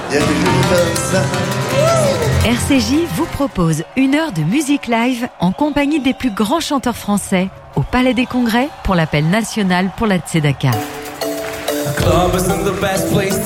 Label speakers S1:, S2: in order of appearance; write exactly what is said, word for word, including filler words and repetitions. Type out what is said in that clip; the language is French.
S1: Il y a des jours comme ça.
S2: R C J vous propose une heure de musique live en compagnie des plus grands chanteurs français au Palais des Congrès pour l'appel national pour la Tzedaka.
S3: Club isn't the best place